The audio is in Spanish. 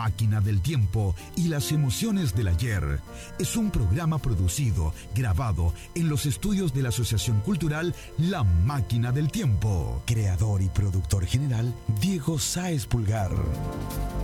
máquina del tiempo y las emociones del ayer. Es un programa producido, grabado en los estudios de la Asociación Cultural La Máquina del Tiempo. Creador y productor general, Diego Sáez Pulgar.